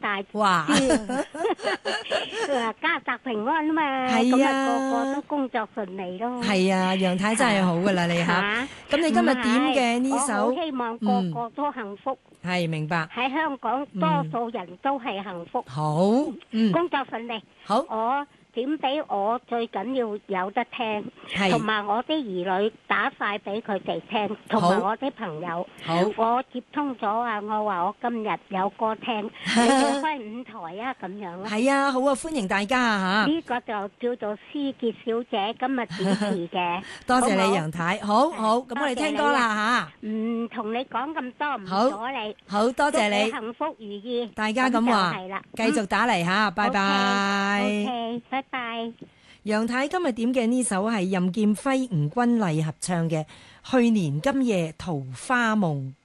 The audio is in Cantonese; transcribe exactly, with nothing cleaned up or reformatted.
晒哇！ 家宅平安啊嘛， 係啊， 咁啊個個都工作順利咯。 係啊，楊太真係好噶啦，你嚇。咁你今日點嘅呢首？ 我好希望個個都幸福。 係明白。 喺香港多數人都係幸福。 好，嗯， 工作順利。 好。 我點俾我最緊要有得聽，同埋我啲兒女打晒俾佢哋聽，同埋我啲朋友。 好， 我接通咗啊！我話我今日有歌聽，你哋開五台啊，咁樣咯。 係啊，好啊，歡迎大家啊嚇！ 呢個就叫做思傑小姐今日主持嘅。 多謝你楊太，好好，咁我哋聽歌啦嚇。 唔同你講咁多，唔阻你。 好多謝你， 幸福如意。 大家咁話， 係啦， 繼續打嚟嚇，拜拜。 OK，拜拜。 楊太今日點嘅呢首係任劍輝、吳君麗合唱嘅《去年今夜桃花夢》。